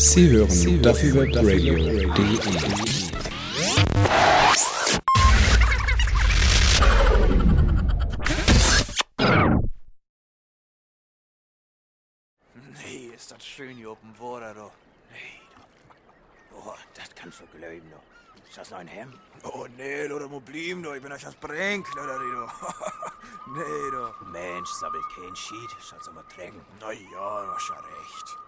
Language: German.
Sie hören dafürwebradio.de. Nee, ist das schön hier oben Wasser, da. Nee, da. Oh, das kannst du glauben, da. Ist das noch ein Hemd? Oh, nee, da muss bleiben, da. Ich bin euch das Bränkler, da. Nee, da. Mensch, sammelt kein Schied. Schatz mal trinken. Na ja, du hast ja recht.